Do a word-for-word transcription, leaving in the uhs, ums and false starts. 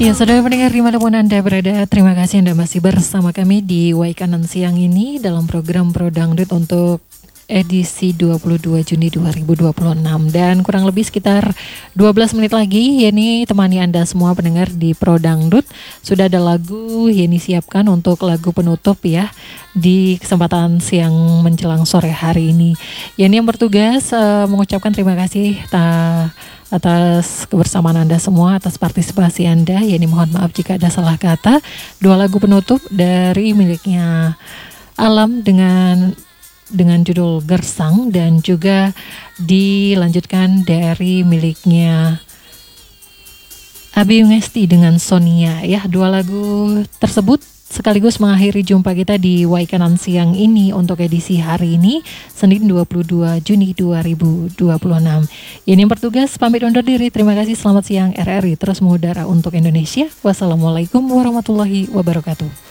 Ya, saudara pendengar dimanapun Anda berada, terima kasih Anda masih bersama kami di Wai Kanan siang ini dalam program Pro Dangdut untuk edisi dua puluh dua Juni dua ribu dua puluh enam. Dan kurang lebih sekitar dua belas menit lagi Yeni temani Anda semua pendengar di Pro Dangdut. Sudah ada lagu Yeni siapkan untuk lagu penutup ya di kesempatan siang menjelang sore hari ini. Yeni yang bertugas uh, mengucapkan terima kasih ta atas kebersamaan Anda semua, atas partisipasi Anda. Yeni mohon maaf jika ada salah kata. Dua lagu penutup dari miliknya Alam dengan dengan judul Gersang, dan juga dilanjutkan dari miliknya Abi Ngesti dengan Sonia ya. Dua lagu tersebut sekaligus mengakhiri jumpa kita di Wai Kanan siang ini untuk edisi hari ini Senin dua puluh dua Juni dua ribu dua puluh enam. Ini yang bertugas pamit undur diri. Terima kasih, selamat siang. R R I terus mengudara untuk Indonesia. Wassalamualaikum warahmatullahi wabarakatuh.